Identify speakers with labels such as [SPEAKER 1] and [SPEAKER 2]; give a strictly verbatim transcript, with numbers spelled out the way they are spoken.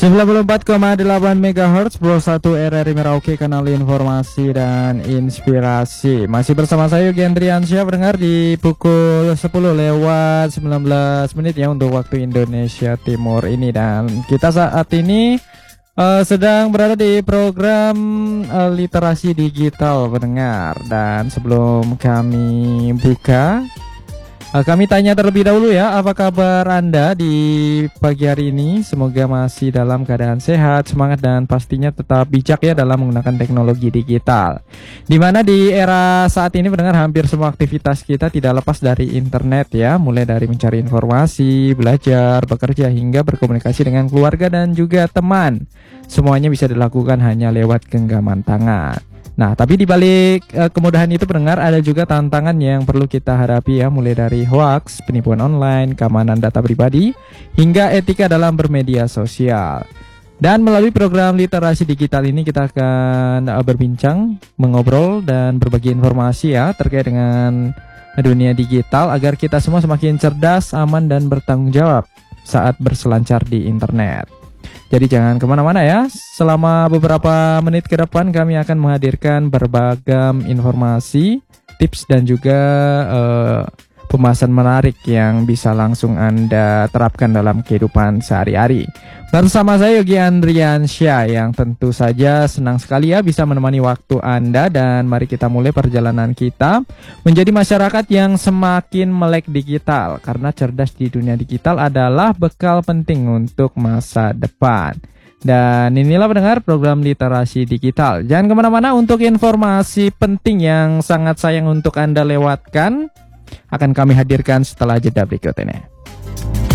[SPEAKER 1] sembilan puluh empat koma delapan megahertz Pro satu R R I Merauke, kanal informasi dan inspirasi. Masih bersama saya Yogi Andriansyah, pendengar, di pukul sepuluh lewat sembilan belas menit ya untuk waktu Indonesia Timur ini. Dan kita saat ini uh, sedang berada di program uh, literasi digital, pendengar. Dan sebelum kami buka, Uh, kami tanya terlebih dahulu ya, apa kabar Anda di pagi hari ini? Semoga masih dalam keadaan sehat, semangat, dan pastinya tetap bijak ya dalam menggunakan teknologi digital. Dimana di era saat ini, pendengar, hampir semua aktivitas kita tidak lepas dari internet ya. Mulai dari mencari informasi, belajar, bekerja, hingga berkomunikasi dengan keluarga dan juga teman. Semuanya bisa dilakukan hanya lewat genggaman tangan. Nah, tapi di balik uh, kemudahan itu, pendengar, ada juga tantangan yang perlu kita hadapi ya, mulai dari hoaks, penipuan online, keamanan data pribadi, hingga etika dalam bermedia sosial. Dan melalui program literasi digital ini kita akan uh, berbincang, mengobrol, dan berbagi informasi ya terkait dengan dunia digital agar kita semua semakin cerdas, aman, dan bertanggung jawab saat berselancar di internet. Jadi jangan kemana-mana ya. Selama beberapa menit ke depan kami akan menghadirkan berbagai informasi, tips, dan juga uh, pembahasan menarik yang bisa langsung Anda terapkan dalam kehidupan sehari-hari. Bersama saya Yogi Andriansyah yang tentu saja senang sekali ya bisa menemani waktu Anda. Dan mari kita mulai perjalanan kita menjadi masyarakat yang semakin melek digital, karena cerdas di dunia digital adalah bekal penting untuk masa depan. Dan inilah, pendengar, program literasi digital. Jangan kemana-mana, untuk informasi penting yang sangat sayang untuk Anda lewatkan akan kami hadirkan setelah jeda berikut ini.